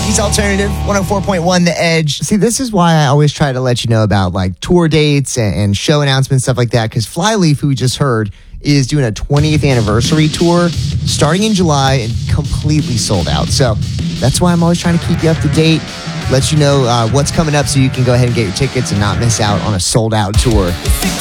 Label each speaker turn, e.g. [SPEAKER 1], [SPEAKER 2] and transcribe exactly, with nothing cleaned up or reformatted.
[SPEAKER 1] Rockies Alternative, one oh four point one The Edge.
[SPEAKER 2] See, this is why I always try to let you know about like tour dates and, and show announcements, stuff like that, because Flyleaf, who we just heard, is doing a twentieth anniversary tour starting in July and completely sold out. So that's why I'm always trying to keep you up to date, let you know uh, what's coming up so you can go ahead and get your tickets and not miss out on a sold out tour.